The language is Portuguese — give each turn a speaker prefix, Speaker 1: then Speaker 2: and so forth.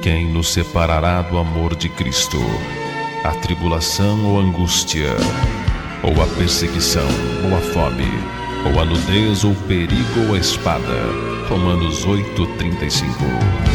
Speaker 1: Quem nos separará do amor de Cristo? A tribulação ou a angústia? Ou a perseguição ou a fome? Ou a nudez ou o perigo ou a espada? Romanos 8:35.